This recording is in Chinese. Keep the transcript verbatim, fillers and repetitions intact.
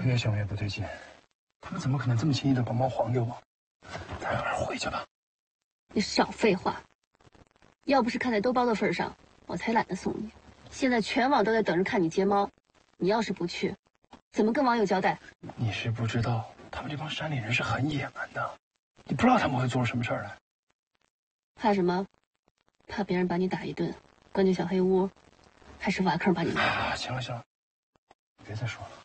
越想越不对劲，他们怎么可能这么轻易的把猫还给我？咱俩还是回去吧。 你少废话！要不是看在兜包的份上，我才懒得送你。现在全网都在等着看你接猫，你要是不去，怎么跟网友交代？ 你是不知道，他们这帮山里人是很野蛮的，你不知道他们会做出什么事儿来。 怕什么？怕别人把你打一顿，关进小黑屋，还是挖坑把你埋？ 啊，行了行了，别再说了。